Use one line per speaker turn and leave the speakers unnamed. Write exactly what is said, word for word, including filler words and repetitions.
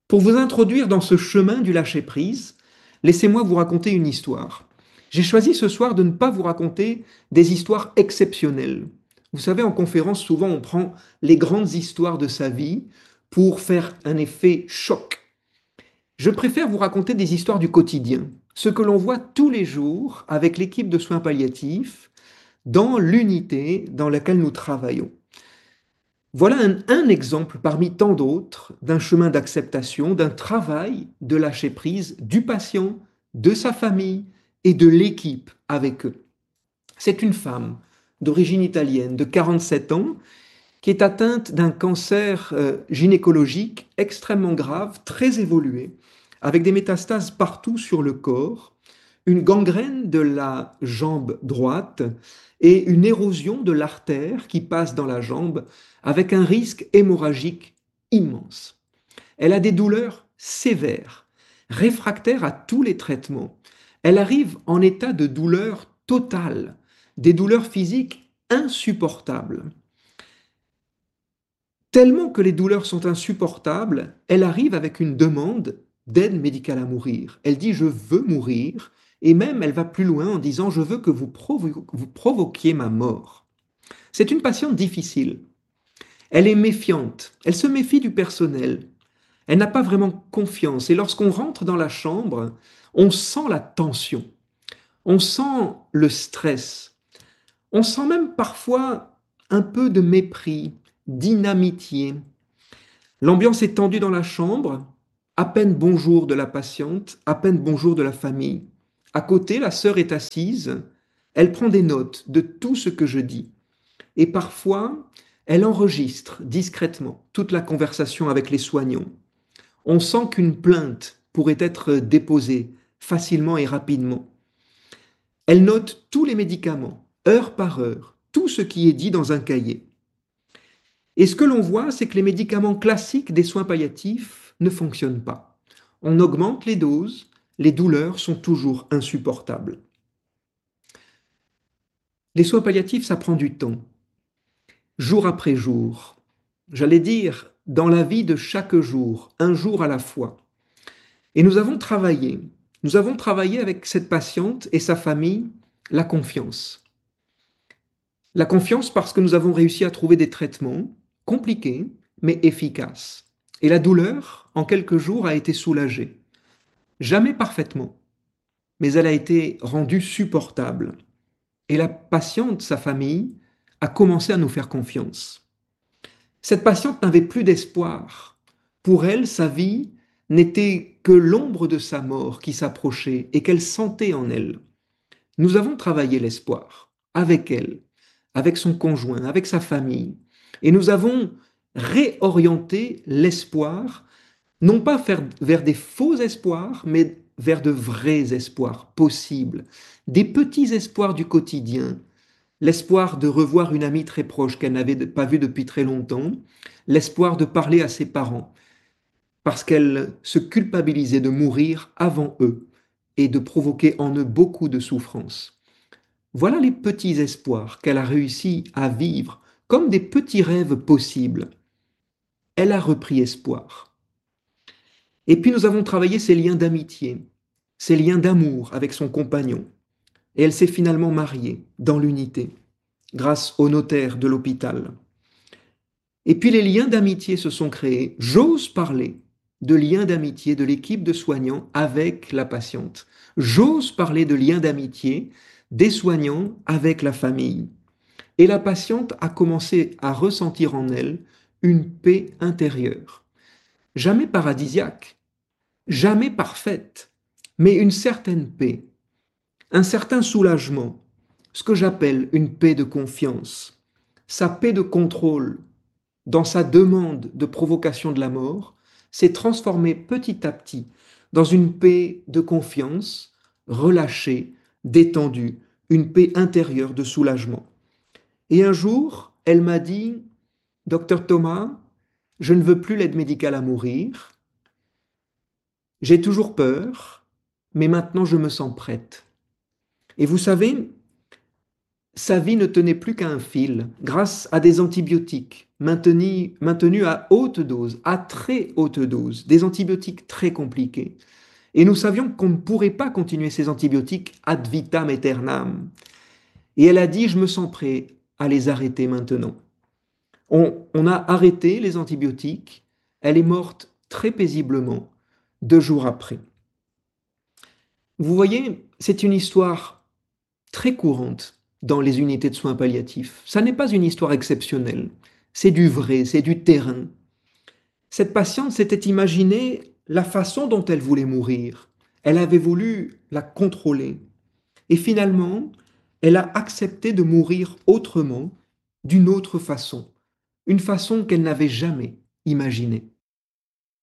Pour vous introduire dans ce chemin du lâcher-prise, laissez-moi vous raconter une histoire. J'ai choisi ce soir de ne pas vous raconter des histoires exceptionnelles. Vous savez, en conférence, souvent on prend les grandes histoires de sa vie pour faire un effet choc. Je préfère vous raconter des histoires du quotidien, ce que l'on voit tous les jours avec l'équipe de soins palliatifs dans l'unité dans laquelle nous travaillons. Voilà un, un exemple parmi tant d'autres d'un chemin d'acceptation, d'un travail de lâcher prise du patient, de sa famille et de l'équipe avec eux. C'est une femme d'origine italienne de quarante-sept ans qui est atteinte d'un cancer euh, gynécologique extrêmement grave, très évolué, avec des métastases partout sur le corps, une gangrène de la jambe droite et une érosion de l'artère qui passe dans la jambe avec un risque hémorragique immense. Elle a des douleurs sévères, réfractaires à tous les traitements. Elle arrive en état de douleur totale, des douleurs physiques insupportables. Tellement que les douleurs sont insupportables, elle arrive avec une demande d'aide médicale à mourir. Elle dit je veux mourir et même elle va plus loin en disant je veux que vous, provo vous provoquiez ma mort. C'est une patiente difficile. Elle est méfiante. Elle se méfie du personnel. Elle n'a pas vraiment confiance. Et lorsqu'on rentre dans la chambre, on sent la tension. On sent le stress. On sent même parfois un peu de mépris, d'inamitié. L'ambiance est tendue dans la chambre, à peine bonjour de la patiente, à peine bonjour de la famille. À côté, la sœur est assise, elle prend des notes de tout ce que je dis. Et parfois, elle enregistre discrètement toute la conversation avec les soignants. On sent qu'une plainte pourrait être déposée facilement et rapidement. Elle note tous les médicaments, heure par heure, tout ce qui est dit dans un cahier. Et ce que l'on voit, c'est que les médicaments classiques des soins palliatifs ne fonctionnent pas. On augmente les doses, les douleurs sont toujours insupportables. Les soins palliatifs, ça prend du temps, jour après jour. J'allais dire, dans la vie de chaque jour, un jour à la fois. Et nous avons travaillé, nous avons travaillé avec cette patiente et sa famille la confiance. La confiance parce que nous avons réussi à trouver des traitements compliqués mais efficaces. Et la douleur, en quelques jours, a été soulagée. Jamais parfaitement, mais elle a été rendue supportable. Et la patiente, sa famille, a commencé à nous faire confiance. Cette patiente n'avait plus d'espoir. Pour elle, sa vie n'était que l'ombre de sa mort qui s'approchait et qu'elle sentait en elle. Nous avons travaillé l'espoir avec elle, avec son conjoint, avec sa famille, et nous avons réorienté l'espoir, non pas vers des faux espoirs, mais vers de vrais espoirs possibles, des petits espoirs du quotidien, l'espoir de revoir une amie très proche qu'elle n'avait pas vue depuis très longtemps, l'espoir de parler à ses parents, parce qu'elle se culpabilisait de mourir avant eux et de provoquer en eux beaucoup de souffrance. Voilà les petits espoirs qu'elle a réussi à vivre comme des petits rêves possibles. Elle a repris espoir. Et puis nous avons travaillé ses liens d'amitié, ses liens d'amour avec son compagnon. Et elle s'est finalement mariée dans l'unité, grâce au notaire de l'hôpital. Et puis les liens d'amitié se sont créés. J'ose parler de liens d'amitié de l'équipe de soignants avec la patiente. J'ose parler de liens d'amitié des soignants avec la famille. Et la patiente a commencé à ressentir en elle une paix intérieure. Jamais paradisiaque, jamais parfaite, mais une certaine paix, un certain soulagement, ce que j'appelle une paix de confiance, sa paix de contrôle dans sa demande de provocation de la mort s'est transformée petit à petit dans une paix de confiance, relâchée, détendue, une paix intérieure de soulagement. Et un jour, elle m'a dit, Docteur Thomas, je ne veux plus l'aide médicale à mourir, j'ai toujours peur, mais maintenant je me sens prête. Et vous savez, sa vie ne tenait plus qu'à un fil grâce à des antibiotiques maintenus, maintenus à haute dose, à très haute dose, des antibiotiques très compliqués. Et nous savions qu'on ne pourrait pas continuer ces antibiotiques ad vitam aeternam. Et elle a dit, je me sens prêt à les arrêter maintenant. On, on a arrêté les antibiotiques, elle est morte très paisiblement deux jours après. Vous voyez, c'est une histoire très courante dans les unités de soins palliatifs. Ça n'est pas une histoire exceptionnelle, c'est du vrai, c'est du terrain. Cette patiente s'était imaginé la façon dont elle voulait mourir. Elle avait voulu la contrôler. Et finalement, elle a accepté de mourir autrement, d'une autre façon, une façon qu'elle n'avait jamais imaginée.